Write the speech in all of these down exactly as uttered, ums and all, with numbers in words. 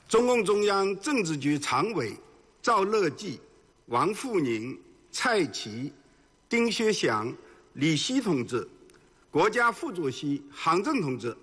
中共中央政治局常委赵乐际、王沪宁、蔡奇、丁薛祥、李希同志，国家副主席韩正同志。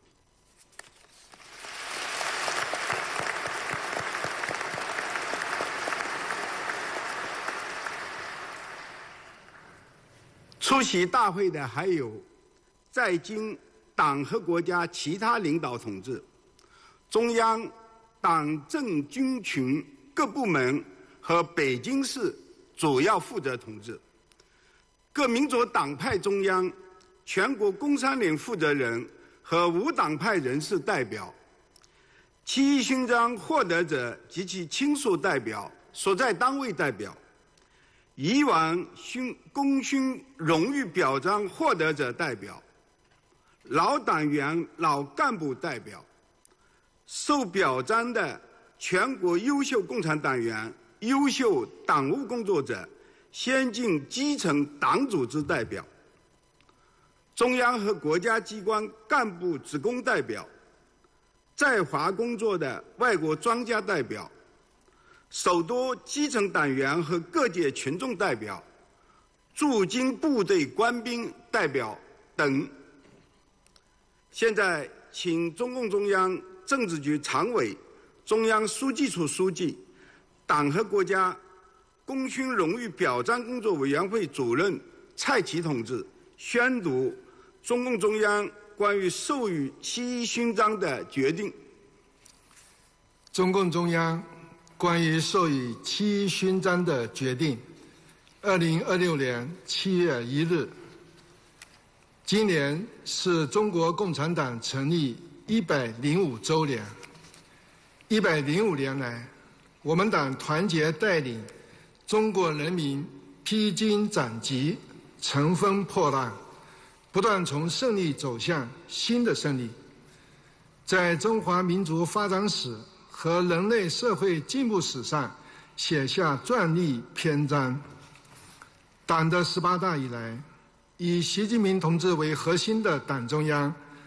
出席大会的还有在京党和国家其他领导同志、中央党政军群各部门和北京市主要负责同志、各民主党派中央、全国工商联负责人和无党派人士代表、七一勋章获得者及其亲属代表、所在单位代表、以往勋功勋荣誉表彰获得者代表、老党员、老干部代表、受表彰的全国优秀共产党员、优秀党务工作者、先进基层党组织代表、中央和国家机关干部职工代表、在华工作的外国专家代表、首都基层党员和各界群众代表、驻京部队官兵代表等。现在请中共中央政治局常委、中央书记处书记、党和国家功勋荣誉表彰工作委员会主任蔡奇同志宣读中共中央关于授予七一勋章的决定。 中共中央关于授予七一勋章的决定，二零二六年七月一日。今年是中国共产党成立一百零五周年。一百零五年来，我们党团结带领中国人民披荆斩棘、乘风破浪，不断从胜利走向新的胜利，在中华民族发展史和人类社会进步史上写下壮丽篇章。党的十八大以来，以习近平同志为核心的党中央